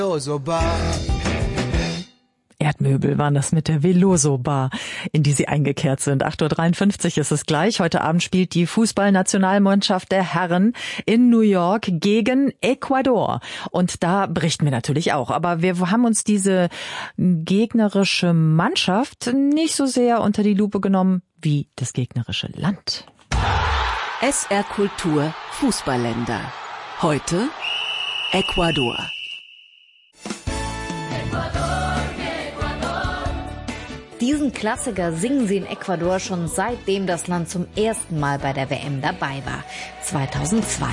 Erdmöbel waren das mit der Veloso Bar, in die sie eingekehrt sind. 8.53 Uhr ist es gleich. Heute Abend spielt die Fußballnationalmannschaft der Herren in New York gegen Ecuador. Und da berichten wir natürlich auch. Aber wir haben uns diese gegnerische Mannschaft nicht so sehr unter die Lupe genommen wie das gegnerische Land. SR Kultur Fußballländer. Heute Ecuador. Diesen Klassiker singen sie in Ecuador schon seitdem das Land zum ersten Mal bei der WM dabei war, 2002.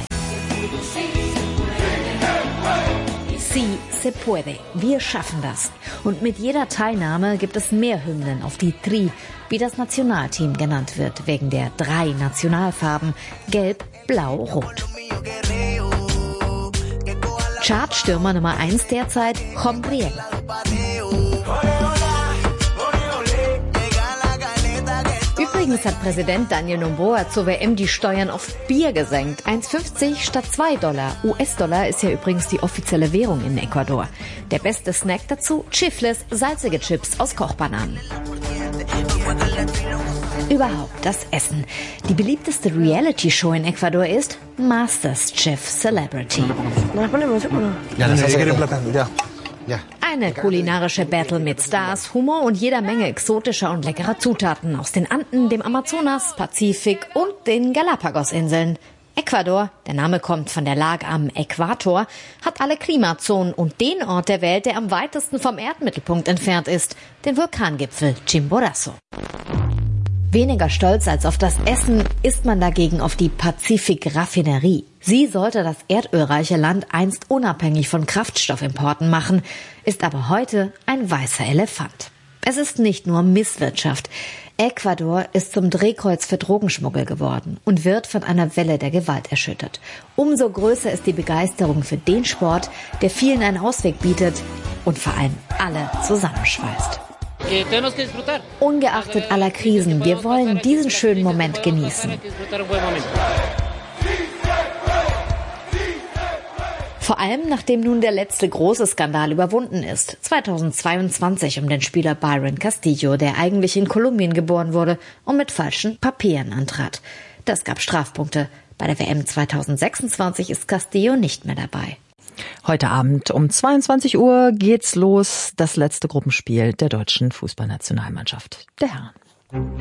Sí se puede, wir schaffen das. Und mit jeder Teilnahme gibt es mehr Hymnen auf die Tri, wie das Nationalteam genannt wird, wegen der 3 Nationalfarben, Gelb, Blau, Rot. Chartstürmer Nummer 1 derzeit, Hombriel. Übrigens hat Präsident Daniel Noboa zur WM die Steuern auf Bier gesenkt. 1,50 statt $2. US-Dollar ist ja übrigens die offizielle Währung in Ecuador. Der beste Snack dazu? Chifles, salzige Chips aus Kochbananen. Überhaupt das Essen. Die beliebteste Reality-Show in Ecuador ist MasterChef Celebrity. Eine kulinarische Battle mit Stars, Humor und jeder Menge exotischer und leckerer Zutaten aus den Anden, dem Amazonas, Pazifik und den Galapagos-Inseln. Ecuador, der Name kommt von der Lage am Äquator, hat alle Klimazonen und den Ort der Welt, der am weitesten vom Erdmittelpunkt entfernt ist, den Vulkangipfel Chimborazo. Weniger stolz als auf das Essen ist man dagegen auf die Pazifik-Raffinerie. Sie sollte das erdölreiche Land einst unabhängig von Kraftstoffimporten machen, ist aber heute ein weißer Elefant. Es ist nicht nur Misswirtschaft. Ecuador ist zum Drehkreuz für Drogenschmuggel geworden und wird von einer Welle der Gewalt erschüttert. Umso größer ist die Begeisterung für den Sport, der vielen einen Ausweg bietet und vor allem alle zusammenschweißt. Ungeachtet aller Krisen, wir wollen diesen schönen Moment genießen. Vor allem, nachdem nun der letzte große Skandal überwunden ist. 2022 um den Spieler Byron Castillo, der eigentlich in Kolumbien geboren wurde und mit falschen Papieren antrat. Das gab Strafpunkte. Bei der WM 2026 ist Castillo nicht mehr dabei. Heute Abend um 22 Uhr geht's los, das letzte Gruppenspiel der deutschen Fußballnationalmannschaft der Herren.